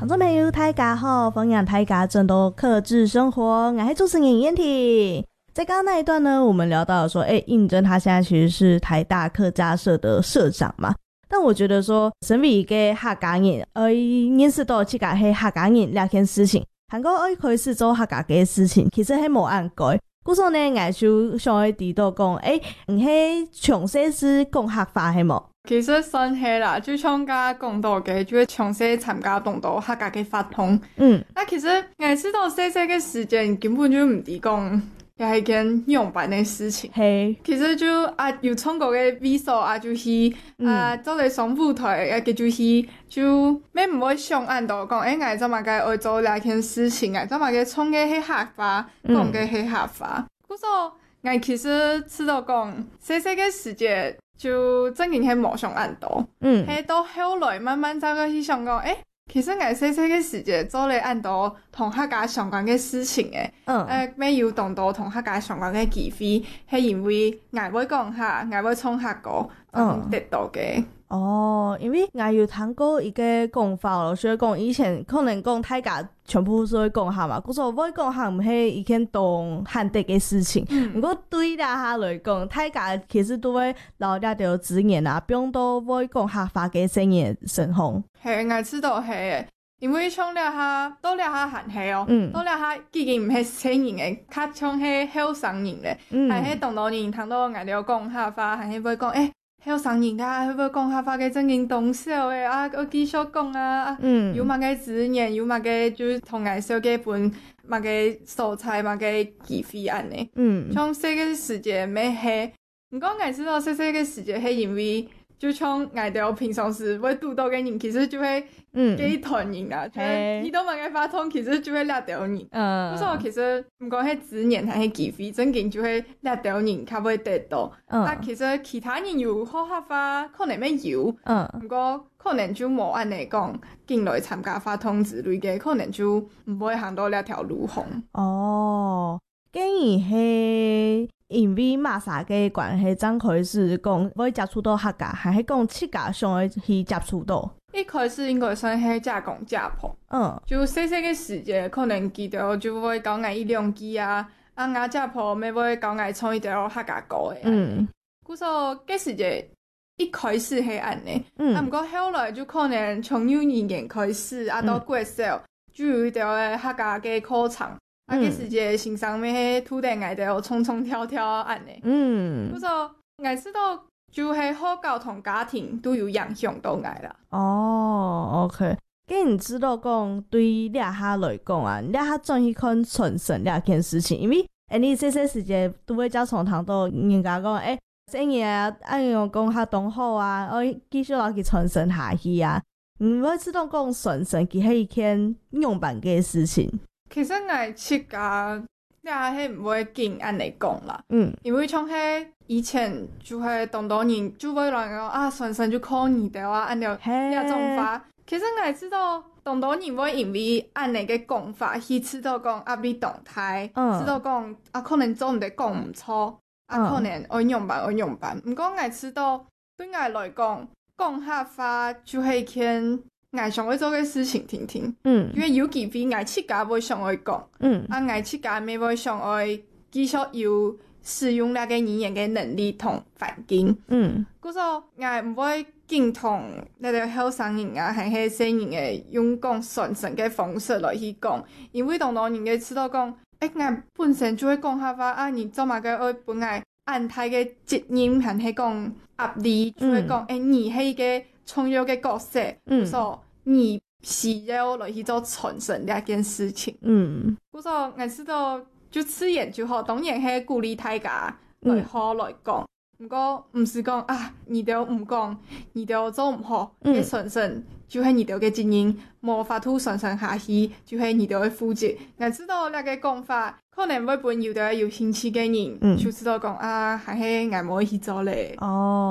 听众朋友大家好，欢迎大家转到克制生活，我是主持人燕婷。在刚刚那一段呢，我们聊到了说应征他现在其实是台大客家社的社长嘛，但我觉得说身为一个客家人认識到這個係客家人這件事情，韓國開始做客家嘅事情其實係冇按改，故所呢我就想要知道講你係從細是講客話係冇？ 其實算係啦，就像家講到嘅，就係從細參加動到客家嘅發通。那其實我知道細細嘅時間根本就唔知講又係件用辦嘅事情。係，其實就有創過嘅比賽就是做嚟上舞台嘅就是就咩唔會想按到講我怎麼嘅愛做呢件事情，我怎麼嘅創嘅係客話，講嘅係客話。故所我其實知道講細細嘅時間。就真嘅係冇想按到，係到後來慢慢走過去想講，其實我細細嘅時節做嚟按到同客家相關嘅事情嘅，咩要動到同客家相關嘅機會，係因為我會講下，我會從客家得到嘅。 哦，因為我有聽過一個講法咯，所以講以前可能講大家全部都會講下嘛，故所會講下唔係一件當限定嘅事情。不過對大家來講，大家其實都會留一條資源啊，不用都會講客話嘅聲音生紅。 係，我知道係，因為像了下都了下閒係哦，都了下已經唔係新人嘅，較像係後生人咧，係喺當到人聽到我哋講客話，係會講後生人啊，佢會講客話嘅真經動手嘅我繼續講有乜嘅資源，有乜嘅就是同藝術嘅本乜嘅素材，乜嘅機會安尼。像細個時節咩係，唔講我知道細細個時節係因為。就像我哋平常時會遇到嘅人，其實就會幾團人啦。遇到乜嘅發通，其實就會掠到人。所以其實唔講係資源，係機會，真經就會掠到人，較會得到。但其實其他人有好客話，可能咩有，不過可能就冇按嚟講進來參加發通之類嘅，可能就唔會行到呢條路紅。 哦，竟然係。因為馬啥嘅關係，真開始講會接觸到客家，還係講客家上會去接觸到。 一開始應該算係家公家婆，就細細嘅時節，可能記得就會教我一兩句我家婆咪會教我唱一條客家歌嘅。故所嘅時節一開始係安尼，不過後來就可能從幼兒園開始，到國小就有一條客家嘅課程。嘅時節欣賞咩土地藝哋衝衝跳跳安尼，不過我知道就係學校同家庭都有影響到我啦。 哦 ，OK， 既然知道講對你下來講啊，你下轉去看傳承呢件事情，因為你細細時節都會教從堂到人家講生意啊，按樣講下同好啊，我繼續落去傳承下去啊，唔會知道講傳承佢係一件用辦嘅事情。 其實我出家，你係唔會見按嚟講啦，因為像係以前就係當多人就會來講傳承就靠你哋按照呢種法。其實我知道當多人會因為按嚟嘅講法，去知道講你動態，知道講可能做唔得講唔錯，可能我用辦。唔過我知道對我來講，講客話就係件。我想要做嘅事情聽，因為有機會我自家會想要講，我自家咪會想要繼續有使用那個語言嘅能力同環境，故所我唔會認同那個後生人還係細人嘅用講傳承嘅方式來去講，因為當人嘅知道講，我本身就會講客話你做乜嘅我本來按太嘅責任還係講壓力，就會講你係一個重要嘅角色，所以你需要來去做傳承呢件事情。所以我知道就此言就好，當然係鼓勵大家來好來講，不過唔是講你哋唔講，你哋做唔好嘅傳承，就係你哋嘅責任，冇法度傳承下去，就係你哋嘅負責。我知道呢個講法，可能會本有啲有興趣嘅人，就知道講係我冇去做咧。